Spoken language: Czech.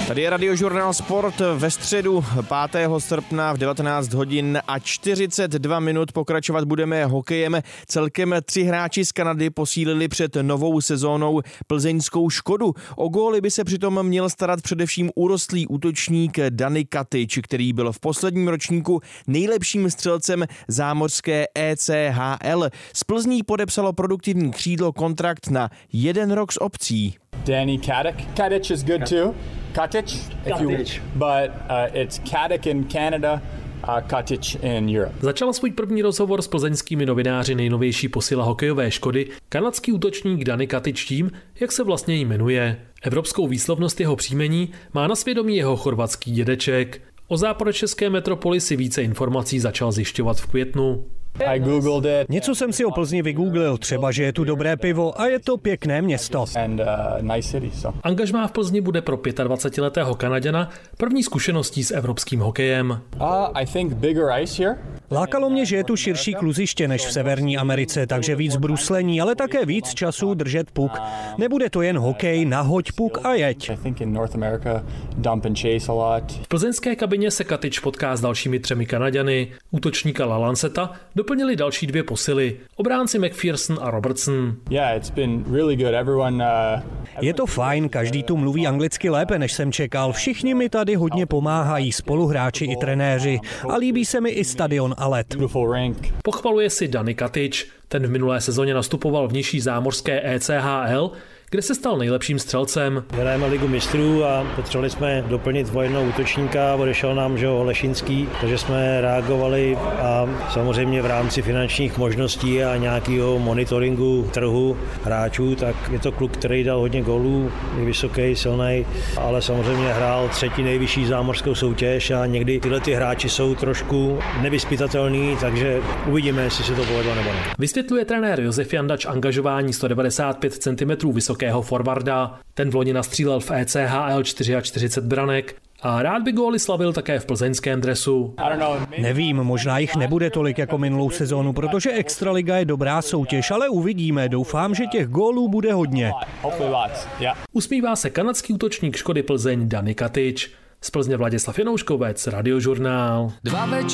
Tady je Radiožurnál Sport ve středu 5. srpna v 19 hodin a 42 minut. Pokračovat budeme hokejem. Celkem 3 hráči z Kanady posílili před novou sezónou plzeňskou Škodu. O góly by se přitom měl starat především urostlý útočník Dany Katič, který byl v posledním ročníku nejlepším střelcem zámořské ECHL. Z Plzní podepsalo produktivní křídlo kontrakt na 1 rok s opcí. Danny Katic. Katic is good too. Katic, but it's Katic in Canada, Katic in Europe. Začal svůj první rozhovor s plzeňskými novináři nejnovější posila hokejové Škody kanadský útočník Dany Katič tím, jak se vlastně jmenuje. Evropskou výslovnost jeho příjmení má na svědomí jeho chorvatský dědeček. O západočeské metropoli si více informací začal zjišťovat v květnu. Něco jsem si o Plzni vygooglil, třeba, že je tu dobré pivo a je to pěkné město. Angažmá v Plzni bude pro 25letého Kanaďana první zkušeností s evropským hokejem. Lákalo mě, že je tu širší kluziště než v Severní Americe, takže víc bruslení, ale také víc času držet puk. Nebude to jen hokej, nahoď puk a jeď. V plzeňské kabině se Katič potká s dalšími 3 Kanaďany. Útočníka Lalanceta doplnili další 2 posily, obránci McPherson a Robertson. Je to fajn, každý tu mluví anglicky lépe, než jsem čekal. Všichni mi tady hodně pomáhají, spoluhráči i trenéři. A líbí se mi i stadion a let. Pochvaluje si Dany Katič. Ten v minulé sezóně nastupoval v nižší zámořské ECHL, kde se stal nejlepším střelcem. Hrajeme ligu mistrů a potřebovali jsme doplnit o jednoho útočníka, odešel nám Holešinský, takže jsme reagovali a samozřejmě v rámci finančních možností a nějakého monitoringu trhu hráčů, tak je to kluk, který dal hodně gólů, je vysoký, silný, ale samozřejmě hrál 3. nejvyšší zámořskou soutěž a někdy tyhle ty hráči jsou trošku nevyzpytatelný, takže uvidíme, jestli se to povedlo nebo ne. Vysvětluje trenér Josef Jandač angažování 195 cm vysokého forwarda. Ten v loni nastřílel v ECHL 44 branek a rád by góly slavil také v plzeňském dresu. Nevím, možná jich nebude tolik jako minulou sezónu, protože Extraliga je dobrá soutěž, ale uvidíme. Doufám, že těch gólů bude hodně. Usmívá se kanadský útočník Škody Plzeň Dany Katič. Z Plzně Vladislav Janouškovec, Radiožurnál.